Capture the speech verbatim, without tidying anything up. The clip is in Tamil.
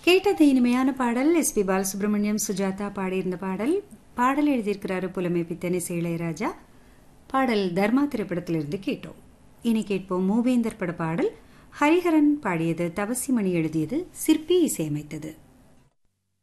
கேட்டது இனிமையான பாடல். எஸ் பி பாலசுப்ரமணியம், சுஜாதா பாடியிருந்த பாடல். பாடல் எழுதியிருக்கிறாரு புலமை பித்தனை இளையராஜா. பாடல் தர்மா திரைப்படத்திலிருந்து கேட்டோம். இனி கேட்போம் மூவேந்தர் பட பாடல். ஹரிஹரன் பாடியது, தவசிமணி எழுதியது, சிற்பி இசையமைத்தது.